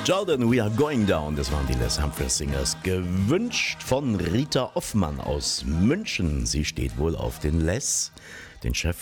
Jordan, we are going down. Das waren die Les Humphries Singers. Gewünscht von Rita Offmann aus München. Sie steht wohl auf den Les, den Chef